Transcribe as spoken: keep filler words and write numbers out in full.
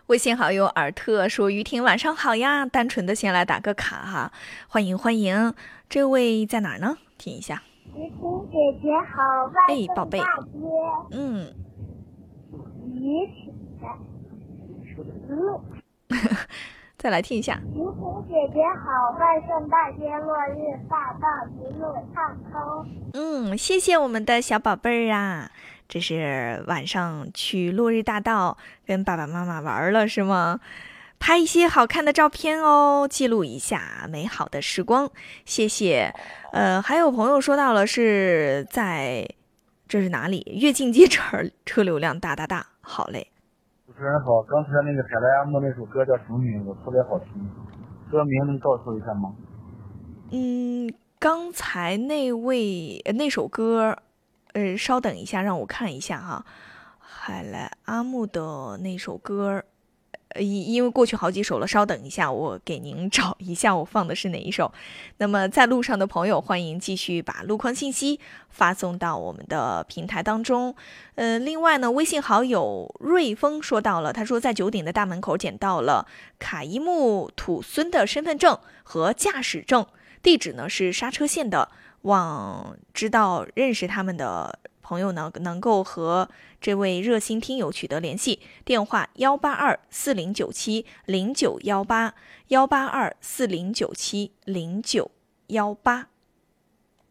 微信好友尔特说：“于婷晚上好呀，单纯的先来打个卡哈，欢迎欢迎。这位在哪儿呢？听一下。 于婷姐姐好，万哎，宝贝， 圣大街。 嗯， 于婷路。 再来听一下。 于婷姐姐好，万圣大街落日大道一路畅通。 嗯，谢谢我们的小宝贝儿啊。这是晚上去落日大道跟爸爸妈妈玩了是吗？拍一些好看的照片哦，记录一下美好的时光。谢谢。呃，还有朋友说到了是在这是哪里？跃进街这儿车流量大大大。好嘞。 主持人好，刚才那个凯莱阿木那首歌叫什么名字？特别好听，歌名能告诉一下吗？ 嗯，刚才那位、呃、那首歌。呃，稍等一下，让我看一下哈，海莱阿木的那首歌，呃，因为过去好几首了，稍等一下，我给您找一下我放的是哪一首。那么在路上的朋友，欢迎继续把路况信息发送到我们的平台当中。呃，另外呢，微信好友瑞丰说到了，他说在九鼎的大门口捡到了卡伊木土孙的身份证和驾驶证，地址呢是刹车线的。望知道认识他们的朋友呢，能够和这位热心听友取得联系，电话幺八二四零九七零九幺八幺八二四零九七零九幺八。